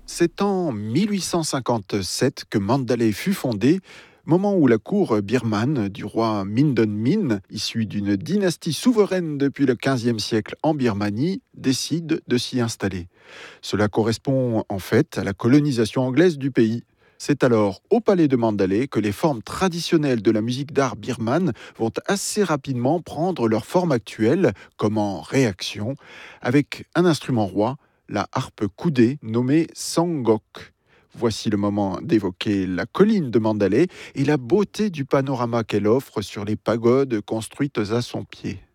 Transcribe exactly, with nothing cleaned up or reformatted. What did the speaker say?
C'est en mille huit cent cinquante-sept que Mandalay fut fondé, moment où la cour birmane du roi Mindon Min, issu d'une dynastie souveraine depuis le quinzième siècle en Birmanie, décide de s'y installer. Cela correspond en fait à la colonisation anglaise du pays. C'est alors au palais de Mandalay que les formes traditionnelles de la musique d'art birmane vont assez rapidement prendre leur forme actuelle, comme en réaction, avec un instrument roi, la harpe coudée nommée Sangok. Voici le moment d'évoquer la colline de Mandalay et la beauté du panorama qu'elle offre sur les pagodes construites à son pied.